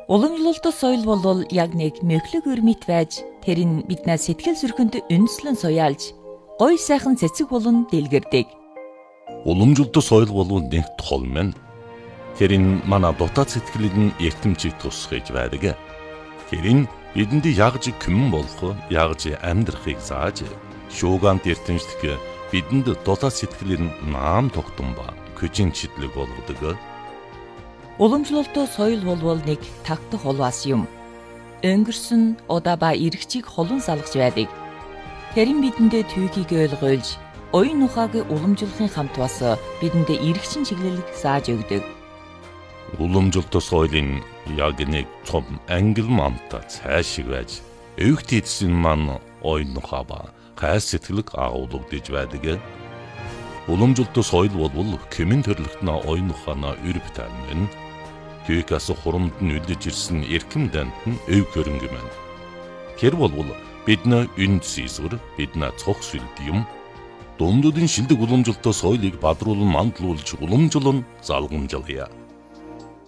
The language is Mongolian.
Уламжлалт соёл бол яг нэг мөхлөг өрмөт байж тэр нь биднээс сэтгэл зүрхэнд үндэслэн суяалж гоё сайхан цэцэг болон дэлгэрдэг. Уламжлалт соёл бол нэг тол мэн. Тэр нь манай дотоод сэтгэлийн эртэмжийг тусгаж байдаг. Тэр нь бидэнд ягж күмэн болох, ягж амьдрахыг зааж, шуугант эртэмжлэх бидэнд дотоод сэтгэлийн наам тогтсон ба көжин чидлэг болгодог. Уламжлалт соёл бол нэг тагтах холваас юм. Өнгөрсөн удаа ба эргчийг холон салгаж байдаг. Тэр нь бидэндээ түүхийг ойлгуулж, оюун ухааг уламжлахын хамт бас бидэндээ эргчин чиглэлийг зааж өгдөг. Уламжлалт соёлын яг нэг том ангил мамта цаашиг байж, өвгт эдсэн маань оюун ухаа ба гай сэтгэлэг агуулгадж байдаг. Уламжлалт соёл бол кэмэн төрлөختнө оюун ухаанаа өрөв тань. Түүхээс хурамд нь үлдэж ирсэн эрхэм дант нь өв хөрөнгө мэн. Тэр бол бидний үнд сийсвэр, бидний цог сүлд юм. Дундуудын шилдэг уламжлалт соёлыг бадруулан мандлуулж уламжлан залгамжлая.